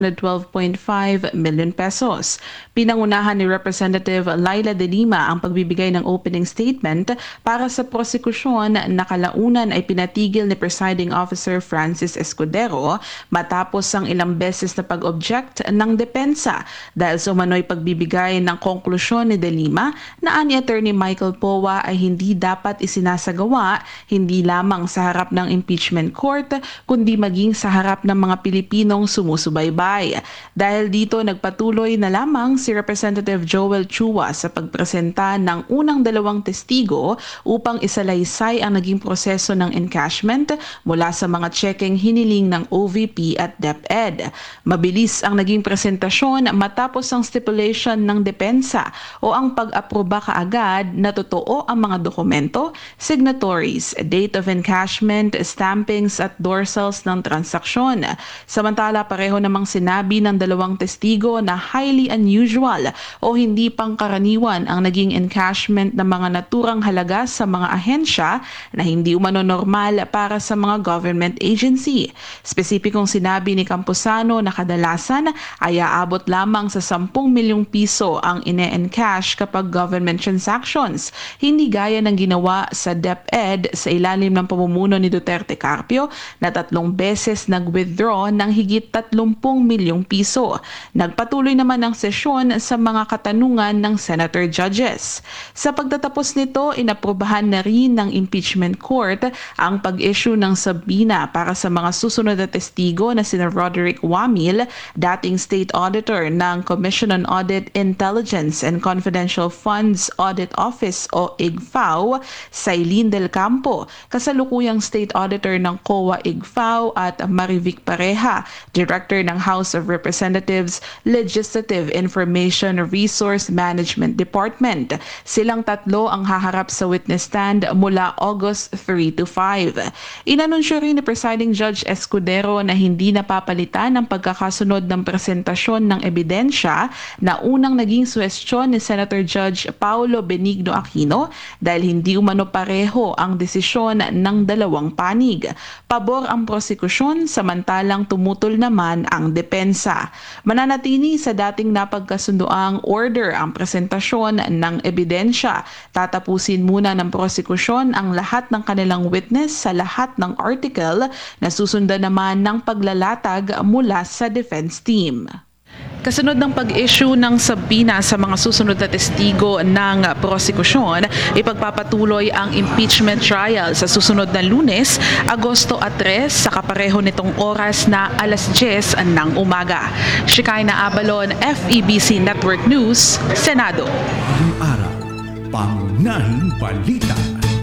na 12.5 million pesos. Pinangunahan ni Representative Laila De Lima ang pagbibigay ng opening statement para sa prosekusyon na kalaunan ay pinatigil ni Presiding Officer Francis Escudero matapos ang ilang beses na pag-object ng depensa dahil sa umano'y pagbibigay ng konklusyon ni De Lima na ani Attorney Michael Powa ay hindi dapat isinasagawa hindi lamang sa harap ng impeachment court kundi maging sa harap ng mga Pilipinong sumusubaybay. Dahil dito nagpatuloy na lamang si Representative Joel Chua sa pagpresenta ng unang dalawang testigo upang isalaysay ang naging proseso ng encashment mula sa mga checking hiniling ng OVP at DepEd. Mabilis ang naging presentasyon matapos ang stipulation ng depensa o ang pag-aproba kaagad na totoo ang mga dokumento, signatories, date of encashment, stampings at dorsals ng transaksyon. Samantala pareho namang sinabi ng dalawang testigo na highly unusual o hindi pangkaraniwan ang naging encashment ng mga naturang halaga sa mga ahensya na hindi umano normal para sa mga government agency. Spesipikong sinabi ni Campuzano na kadalasan ay aabot lamang sa 10 milyong piso ang ine-encash kapag government transactions, hindi gaya ng ginawa sa DepEd sa ilalim ng pamumuno ni Duterte Carpio na 3 beses nag-withdraw ng higit 30 milyong piso. Nagpatuloy naman ang sesyon sa mga katanungan ng senator judges. Sa pagtatapos nito, inaprubahan na rin ng impeachment court ang pag-issue ng subpoena para sa mga susunod na testigo na sina Roderick Wamil, dating state auditor ng Commission on Audit, Intelligence and Confidential Funds Audit Office o IGFAO, Sailin Del Campo, kasalukuyang state auditor ng COA IGFAO at Marivic Pareha, director ng House of Representatives Legislative Information Resource Management Department. Silang tatlo ang haharap sa witness stand mula August 3 to 5. Inanunsyo rin ni Presiding Judge Escudero na hindi napapalitan ang pagkakasunod ng presentasyon ng ebidensya na unang naging suwestyon ni Senator Judge Paulo Benigno Aquino dahil hindi umano pareho ang desisyon ng dalawang panig. Pabor ang prosekusyon samantalang tumutol naman ang depensa. Mananatili sa dating napagkasundoang order ang presentasyon ng ebidensya. Tatapusin muna ng prosekusyon ang lahat ng kanilang witness sa lahat ng article na susundan naman ng paglalatag mula sa defense team. Kasunod ng pag-issue ng subpoena sa mga susunod na testigo ng prosekusyon, ipagpapatuloy ang impeachment trial sa susunod na Lunes, Agosto 3 sa kapareho nitong oras na alas 10 ng umaga. Shekinah Abalon, FEBC Network News, Senado. Ngayong araw, pangunahing balita.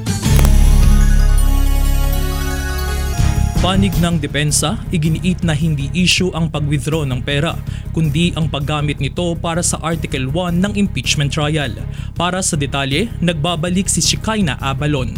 Panig ng depensa, iginiit na hindi issue ang pag-withdraw ng pera, kundi ang paggamit nito para sa Article 1 ng impeachment trial. Para sa detalye, nagbabalik si Shekinah Abalon.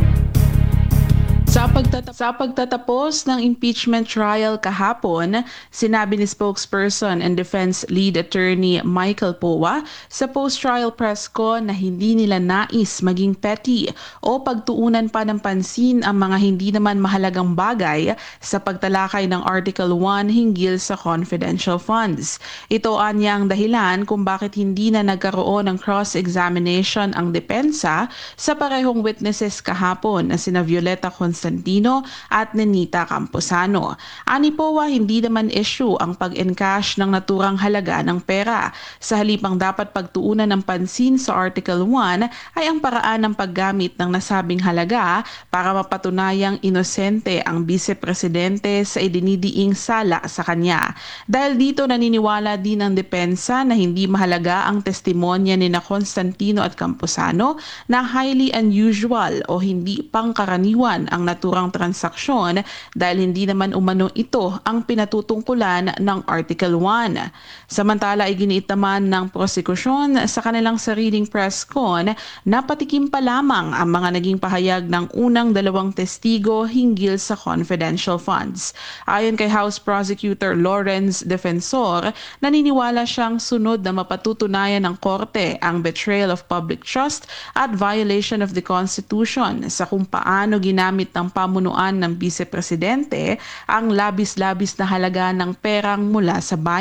Sa pagtatapos ng impeachment trial kahapon, sinabi ni spokesperson and defense lead attorney Michael Powa sa post-trial press con na hindi nila nais maging petty o pagtuunan pa ng pansin ang mga hindi naman mahalagang bagay sa pagtalakay ng Article 1 hinggil sa confidential funds. Ito anyang dahilan kung bakit hindi na nagkaroon ng cross-examination ang depensa sa parehong witnesses kahapon na sina Violeta Constantino at Nenita Campuzano. Ani Powa, hindi naman issue ang pag-encash ng naturang halaga ng pera. Sa halipang dapat pagtuunan ng pansin sa Article 1 ay ang paraan ng paggamit ng nasabing halaga para mapatunayang inosente ang vice-presidente sa idinidiing sala sa kanya. Dahil dito naniniwala din ang depensa na hindi mahalaga ang testimonya ni na Constantino at Campuzano na highly unusual o hindi pangkaraniwan ang naturang transaksyon dahil hindi naman umano ito ang pinatutungkulan ng Article 1. Samantala, iginiit naman ng prosekusyon sa kanilang sariling press con na patikim pa lamang ang mga naging pahayag ng unang dalawang testigo hinggil sa confidential funds. Ayon kay House Prosecutor Lawrence Defensor, naniniwala siyang sunod na mapatutunayan ng korte ang betrayal of public trust at violation of the Constitution sa kung paano ginamit ng ang pamunuan ng Vice Presidente ang labis-labis na halaga ng perang mula sa bayan.